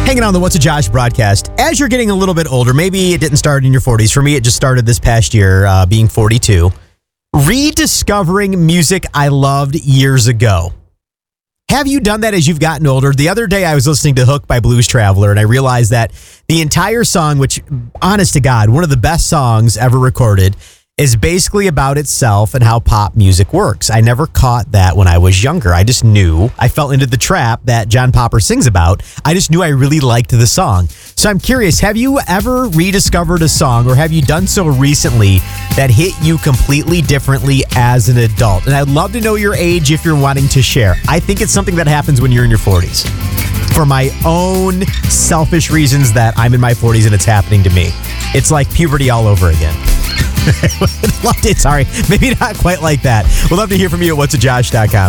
Hanging on the What's a Josh broadcast. As you're getting a little bit older, maybe it didn't start in your 40s. For me, it just started this past year, being 42. Rediscovering music I loved years ago. Have you done that as you've gotten older? The other day I was listening to Hook by Blues Traveler, and I realized that the entire song, which, honest to God, one of the best songs ever recorded, is basically about itself and how pop music works. I never caught that when I was younger. I just knew. I fell into the trap that John Popper sings about. I just knew I really liked the song. So I'm curious, have you ever rediscovered a song, or have you done so recently that hit you completely differently as an adult? And I'd love to know your age if you're wanting to share. I think it's something that happens when you're in your 40s. For my own selfish reasons that I'm in my 40s and it's happening to me. It's like puberty all over again. Loved it. Sorry. Maybe not quite like that. We'd love to hear from you at whatsajosh.com.